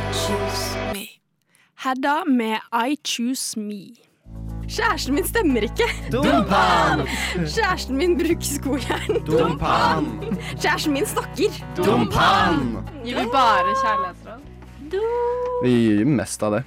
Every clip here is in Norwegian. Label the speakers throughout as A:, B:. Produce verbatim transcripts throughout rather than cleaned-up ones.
A: choose me. Hedda med I choose me. Kjæresten min stemmer ikke.
B: Dumpan!
A: Kjæresten min bruker skojern.
B: Dumpan!
A: Kjæresten min snakker.
B: Dumpan!
C: Gir vi bare kjærlighetsråd?
B: Vi gir mest av det.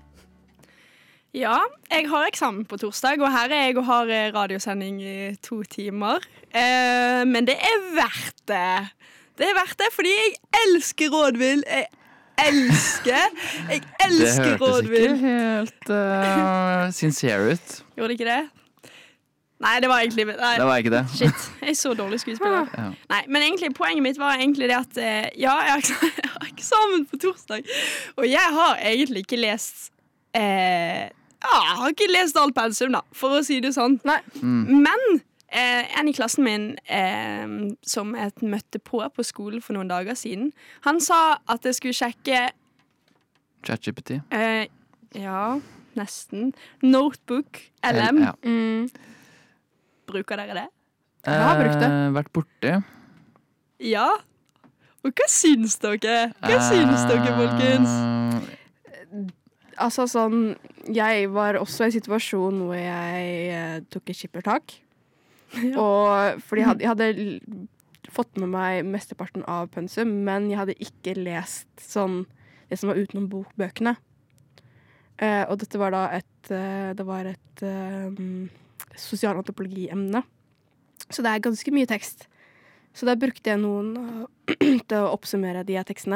A: Ja, jeg har eksamen på torsdag, og her er jeg og har radiosending i to timer. Eh, men det er verdt det. Det er verdt det, fordi jeg elsker rådvill. Jeg elsker, jeg elsker rådvill.
D: Det hørtes ikke helt uh, sincere ut.
A: Gjorde det ikke det? Nei, det var egentlig nei.
D: Det var ikke det.
A: Shit, jeg er så dårlig skuespiller.
D: Ja.
A: Nei, men egentlig, poenget mitt var egentlig det at eh, ja, jeg har, eksamen, jeg har eksamen på torsdag, og jeg har egentlig ikke lest eh, ja, jeg har ikke lest all pensum, da, for å si det sånn.
C: Nei.
D: Mm.
A: Men eh, en i klassen min eh, som jeg møtte på på skolen for noen dager siden, han sa at jeg skulle sjekke
D: ChatGPT.
A: eh, ja, nesten Notebook L M.
D: Ja.
C: Mm.
A: Bruker dere det?
C: Jeg har brukt det.
D: Eh, vært borti.
A: Ja. Og hva syns dere? Hva syns dere, folkens?
D: Eh,
C: Altså sånn, jeg var også i en situasjon hvor jeg eh, tok et skippertak.
A: Ja.
C: Og fordi jeg hadde, jeg hadde l- fått med meg mesteparten av pensum, men jeg hadde ikke lest sånn det som var utenom bokbøkene. Eh, og dette var da et, eh, det var et eh, sosialantropologi-emne. Så det er ganske mye tekst. Så da brukte jeg noen uh, til å oppsummere de her tekstene.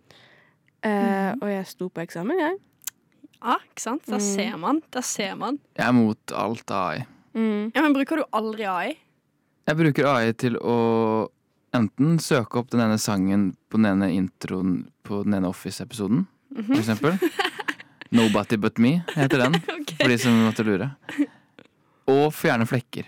C: Eh, og jeg sto på eksamen, jeg.
A: Ja, ikke sant? Da
C: Mm.
A: ser man. Da ser man.
D: jeg er mot alt A I.
C: Mm.
A: Ja, men bruker du aldri A I?
D: Jeg bruker A I til å enten søke opp den ene sangen på den ene introen på den ene Office-episoden, for eksempel. Nobody But Me heter den,
A: Ok.
D: for de som måtte lure. Og fjerne flekker.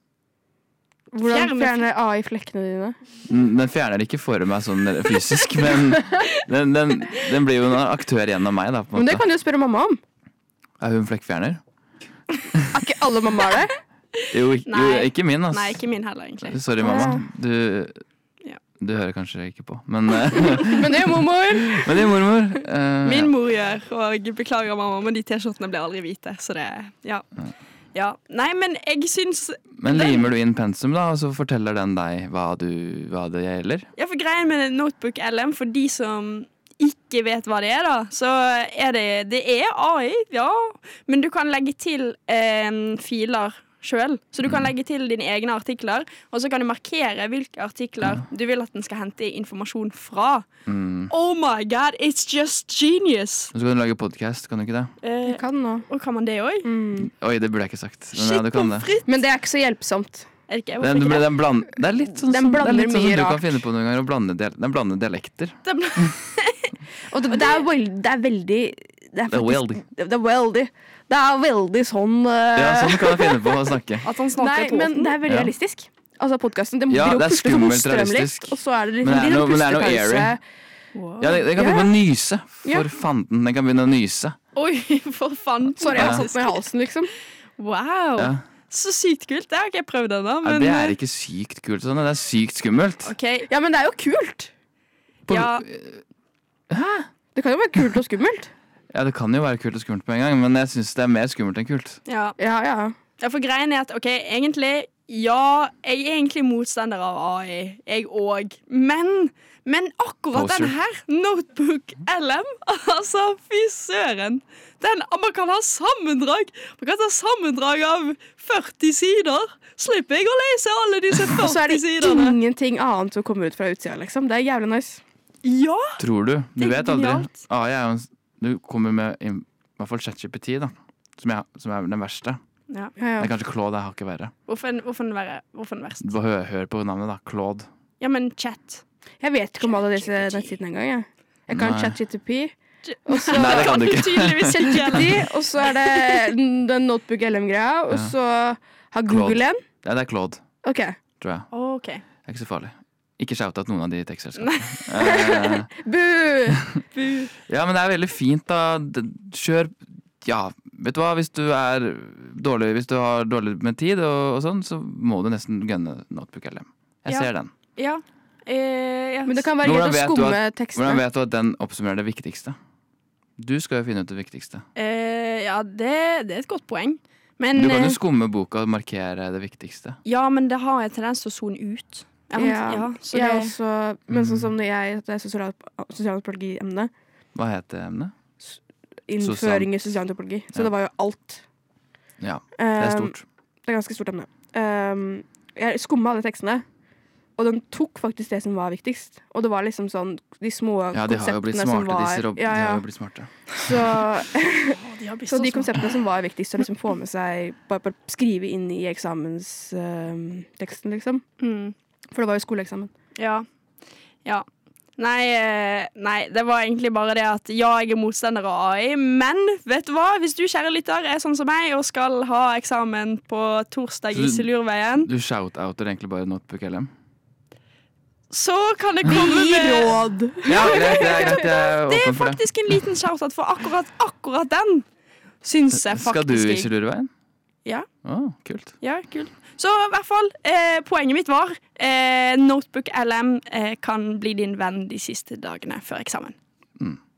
C: Hvordan
A: Fjerne
C: fjerner A I flekkene dine?
D: Den den fjerner ikke for meg sånn fysisk, men den, den, den blir jo en aktør gjennom meg, da, på en
C: Men det
D: måte.
C: kan du jo spørre mamma om.
D: Er hun flekkfjerner?
C: Er ikke alle mammaer det?
D: Jo, ikke, jo,
A: Nei.
D: ikke min, ass.
A: Nei, ikke min heller, egentlig.
D: Sorry, mamma. Du,
A: Ja.
D: du hører kanskje ikke på, men, eh,
C: Men det er jo mormor.
D: men det er mormor. Eh,
A: Min mor gjør, og beklager mamma, men de T-skjortene blir aldri hvite, så det, ja. Ja. Nei, men jeg syns
D: Men limer du inn pensum, da, og så forteller den deg hva, du, hva det gjelder?
A: Ja, for greien med Notebook L M, for de som ikke vet hva det er, da, så er det Det er A I, ja, men du kan legge til eh, filer sjøl. Så du kan legge til dine egne artikler, og så kan du markere hvilke artikler du vil at den skal hente informasjon fra.
D: Mm.
A: Oh my god, it's just genius!
D: Og så kan du lage podcast, kan du ikke det?
A: Eh,
C: Jeg kan nå.
A: og kan man det òg?
C: Mm.
D: Oi, det burde jeg ikke sagt. Men ja,
A: Shit,
D: du kan
A: pommes
D: det.
A: frites!
C: Men det er ikke så hjelpsomt.
A: Er det ikke?
D: Den,
A: Hvorfor
D: du,
A: ikke det?
D: den bland, det er litt sånn,
C: Den
D: som- det er
C: blander
D: litt sånn som
C: mye
D: du
C: rart.
D: kan finne på noen ganger. Å blande del, den blander dialekter.
A: Det ble-
C: Og det, det, er, veld, det er veldig Det er,
D: Det er veldig.
C: det, det er veldig Det er veldig sånn eh,
D: Ja, sånn kan jeg finne på å snakke.
A: At han snakker
C: Nei, men det er veldig
D: Ja.
C: realistisk. Altså podkasten. Den
D: Ja,
C: blir jo
D: det er
C: pustet sånn
D: skummelt
C: strøm litt,
D: realistisk.
C: og så er det litt
D: Men det er
C: litt
D: noe- men det er noe
C: pustepause.
D: airy.
A: Wow.
D: Ja, den, den kan
C: Ja.
D: begynne å nyse.
C: Ja.
D: For fanden, den kan begynne å nyse.
A: Oi, for faen.
C: Sorry, jeg har
D: Ja.
C: satt meg i halsen, liksom.
A: Wow.
D: Ja.
A: Så sykt kult. Det har ikke jeg prøvd ennå.
D: Ja,
A: Men
D: det er ikke sykt kult, sånn. Det er sykt skummelt.
A: OK.
C: Ja, men det er jo kult.
D: På,
A: Ja.
C: Det kan jo være kult og skummelt.
D: Ja, det kan jo være kult og skummelt på en gang, men jeg syns det er mer skummelt enn kult.
A: Ja.
C: Ja, ja.
A: ja, for greien er at OK, egentlig Ja, jeg er egentlig motstander av A I. Jeg òg. Men men akkurat
D: Poser.
A: den her, Notebook L M, altså, fy søren. Den, man kan ha sammendrag. Man kan ta sammendrag av førti sider. Slipper jeg å lese alle disse
C: Og så er
A: førti
C: det
A: sidene.
C: ingenting annet som kommer ut fra utsida, liksom. Det er jævlig nice.
A: Ja!
D: Tror du? Du
A: Det er
D: vet aldri.
A: genialt.
D: A I er jo en Du kommer med i hvert fall ChatGPT, da. Som, jeg, som er den verste.
A: ja.
C: Ja, ja.
D: Det er kanskje Claude jeg har ikke verre.
A: Hvorfor, hvorfor, den være, hvorfor den verst?
D: Bare hør, hør på navnet, da. Claude.
A: Ja, men chat.
C: Jeg vet ikke om alle disse nettsidene engang. Jeg, jeg kan
D: Nei.
C: ChatGPT, og så
D: Nei, det kan du ikke.
A: Tydeligvis ikke.
C: ChatGPT, og så er det den Notebook L M-greia, og
D: Ja.
C: så har Google en.
D: Ja, det er Claude,
C: Ok.
D: tror jeg.
A: OK.
D: Det er ikke så farlig. Ikke shout-out noen av de tekstselskapene. Eh,
C: Bu!
A: Bu.
D: ja, men det er veldig fint, da. Det- Kjør Ja, vet du hva, hvis du er dårlig Hvis du har dårlig med tid og, og sånn, så må du nesten gunne Notebook L M. Jeg
A: Ja.
D: ser den.
A: Ja. Eh, ja.
C: Men det kan være
D: Hvordan
C: greit å
D: vet du
C: skumme
D: Hvordan
C: tekstene.
D: vet du at den oppsummerer det viktigste? Du skal jo finne ut det viktigste.
A: Eh, ja, det, det er et godt poeng. Men,
D: Du kan
A: eh,
D: jo skumme boka og markere det viktigste.
A: ja, men det har en tendens til å sone ut. Ja, men-
C: Ja,
A: ja, så
C: jeg
A: det,
C: også, men sånn
D: Mm.
C: som når jeg det er sosial- sosialantropologi-emne,
D: Hva heter emnet?
C: innføring i sosialantropologi, så
D: Ja.
C: det var jo alt.
D: Ja, det er
C: Um,
D: stort.
C: Det er ganske stort emne. Um, jeg skumma alle tekstene, og den tok faktisk det som var viktigst. Og det var liksom sånn de små
D: Ja, de har jo blitt
C: konseptene som
D: smarte,
C: var
D: disse rob
C: ja,
D: De
C: ja.
D: har jo blitt smarte.
C: Så,
A: de har blitt
C: så
A: så
C: de
A: små.
C: konseptene som var viktigst å liksom få med seg, bare, bare skrive inn i eksamensteksten, liksom.
A: Mm.
C: For det var jo skoleeksamen.
A: Ja. Ja. Nei, eh, nei, det var egentlig bare det at ja, jeg er motstander av A I, men vet du hva? Hvis du, kjære lytter, er sånn som meg og skal ha eksamen på torsdag i
D: Så-
A: Silurveien,
D: Du shout-outer egentlig bare Notebook L M.
A: så kan det komme med
C: råd!
D: Ja, greit, det er greit. Jeg er
A: Det er
D: åpen for det.
A: faktisk en liten shout-out, for akkurat, akkurat den syns jeg
D: Skal du
A: faktisk
D: i
A: jeg-
D: Silurveien?
A: Ja.
D: Å, kult.
A: Ja, kult. Så i hvert fall, eh, poenget mitt var eh, Notebook L M eh, kan bli din venn de siste dagene før eksamen.
D: Mm.